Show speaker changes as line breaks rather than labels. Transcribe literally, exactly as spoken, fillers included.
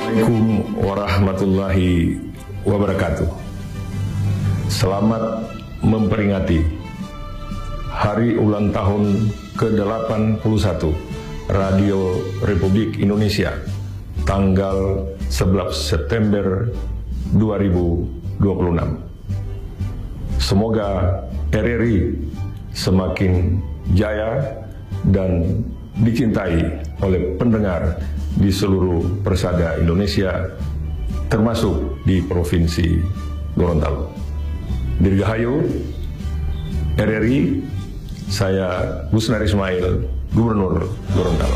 Assalamualaikum warahmatullahi wabarakatuh. Selamat memperingati Hari Ulang Tahun ke delapan puluh satu Radio Republik Indonesia tanggal sebelas September dua ribu dua puluh enam. Semoga R R I semakin jaya dan dicintai oleh pendengar di seluruh persada Indonesia, termasuk di Provinsi Gorontalo. Dirgahayu R R I, saya Gusnar Ismail, Gubernur Gorontalo.